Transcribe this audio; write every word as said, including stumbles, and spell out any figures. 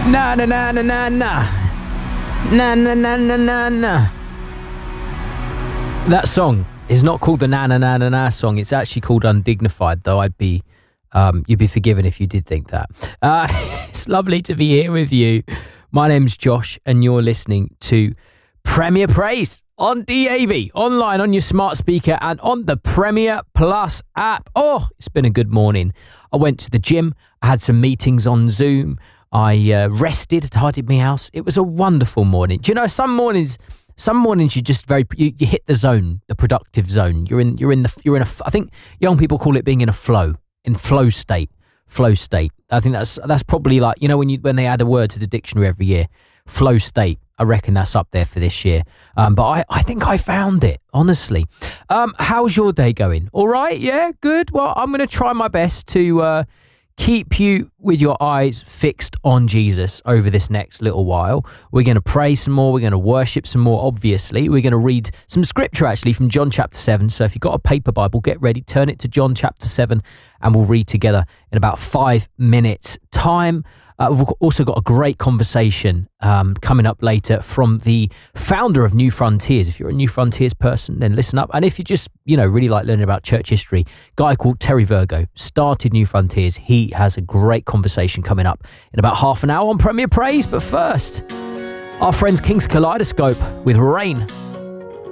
Na na na na na na. Na na na na na na. That song is not called the na na na na na song. It's actually called Undignified, though I'd be um you'd be forgiven if you did think that. Uh it's lovely to be here with you. My name's Josh and you're listening to Premier Praise on D A B, online on your smart speaker and on the Premier Plus app. Oh, it's been a good morning. I went to the gym. I had some meetings on Zoom. I uh, rested, tidied my house. It was a wonderful morning. Do you know, some mornings, some mornings you just very, you, you hit the zone, the productive zone. You're in, you're in the, you're in a, I think young people call it being in a flow, in flow state, flow state. I think that's, that's probably like, you know, when you, when they add a word to the dictionary every year, flow state. I reckon that's up there for this year. Um, but I, I think I found it, honestly. Um, how's your day going? All right? Yeah, good. Well, I'm going to try my best to uh, keep you with your eyes fixed on Jesus over this next little while. We're going to pray some more. We're going to worship some more, obviously. We're going to read some scripture, actually, from John chapter seven. So if you've got a paper Bible, get ready. Turn it to John chapter seven, and we'll read together in about five minutes' time. Uh, we've also got a great conversation um, coming up later from the founder of New Frontiers. If you're a New Frontiers person, then listen up. And if you just, you know, really like learning about church history, a guy called Terry Virgo started New Frontiers. He has a great conversation coming up in about half an hour on Premier Praise. But first, our friends King's Kaleidoscope with Rain.